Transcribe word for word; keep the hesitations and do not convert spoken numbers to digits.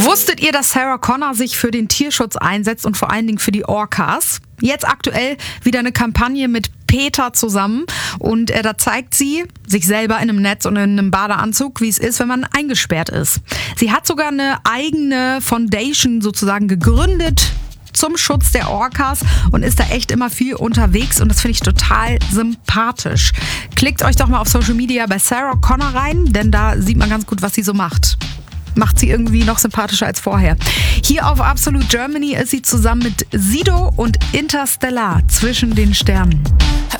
Wusstet ihr, dass Sarah Connor sich für den Tierschutz einsetzt und vor allen Dingen für die Orcas? Jetzt aktuell wieder eine Kampagne mit Peter zusammen und äh, da zeigt sie sich selber in einem Netz und in einem Badeanzug, wie es ist, wenn man eingesperrt ist. Sie hat sogar eine eigene Foundation sozusagen gegründet zum Schutz der Orcas und ist da echt immer viel unterwegs und das finde ich total sympathisch. Klickt euch doch mal auf Social Media bei Sarah Connor rein, denn da sieht man ganz gut, was sie so macht. Macht sie irgendwie noch sympathischer als vorher. Hier auf Absolute Germany ist sie zusammen mit Sido und Interstellar zwischen den Sternen.